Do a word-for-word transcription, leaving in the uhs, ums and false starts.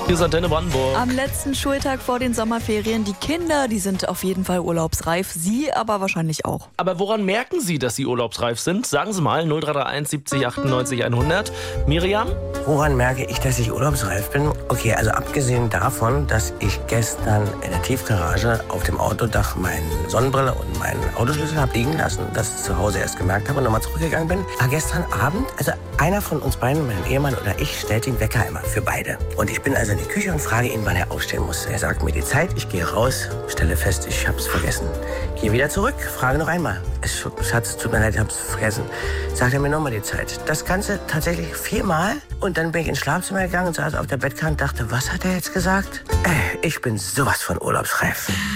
Hier ist Antenne Brandenburg. Am letzten Schultag vor den Sommerferien. Die Kinder, die sind auf jeden Fall urlaubsreif. Sie aber wahrscheinlich auch. Aber woran merken Sie, dass Sie urlaubsreif sind? Sagen Sie mal, null drei drei eins siebzig achtundneunzig hundert. Miriam? Woran merke ich, dass ich urlaubsreif bin? Okay, also abgesehen davon, dass ich gestern in der Tiefgarage auf dem Autodach meine Sonnenbrille und meinen Autoschlüssel habe liegen lassen, das zu Hause erst gemerkt habe und nochmal zurückgegangen bin. Aber gestern Abend, also einer von uns beiden, mein Ehemann oder ich, stellt den Wecker immer für beide. Und ich bin also in die Küche und frage ihn, wann er aufstehen muss. Er sagt mir die Zeit, ich gehe raus, stelle fest, ich habe es vergessen. Gehe wieder zurück, frage noch einmal. Es, Schatz, es tut mir leid, ich habe es vergessen. Sagt er mir nochmal die Zeit. Das Ganze tatsächlich viermal. Und dann bin ich ins Schlafzimmer gegangen und saß auf der Bettkante und dachte, was hat er jetzt gesagt? Äh, ich bin sowas von urlaubsreif.